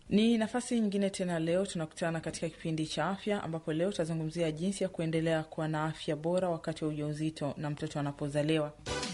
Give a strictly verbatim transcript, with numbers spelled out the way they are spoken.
Ni nafasi nyingine tena, leo tunakutana katika kipindi cha afya, ambapo leo tutazungumzia jinsi ya kuendelea kuwa na afya bora wakati wa ujauzito na mtoto anapozaliwa.